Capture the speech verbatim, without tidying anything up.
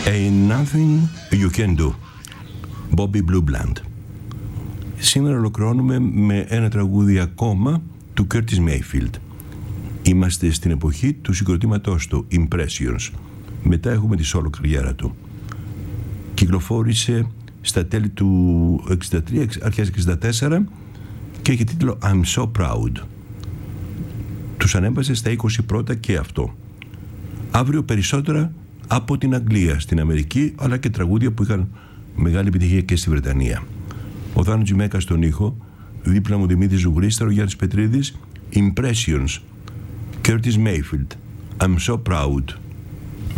Ain't nothing you can do. Bobby Blue Bland. Σήμερα ολοκληρώνουμε με ένα τραγούδι ακόμα του Curtis Mayfield. Είμαστε στην εποχή του συγκροτήματός του Impressions. Μετά έχουμε τη solo καριέρα του. Κυκλοφόρησε στα τέλη του εξήντα τρία, αρχές εξήντα τέσσερα και έχει τίτλο I'm So Proud. Τους ανέβασε στα είκοσι πρώτα και αυτό. Αύριο περισσότερα από την Αγγλία στην Αμερική, αλλά και τραγούδια που είχαν μεγάλη επιτυχία και στη Βρετανία. Ο Θάνο Τζιμέκα στον ήχο, δίπλα μου Δημήτρης Ζουγρίστα, ο Γιάννης Πετρίδης. Impressions, Curtis Mayfield, I'm So Proud.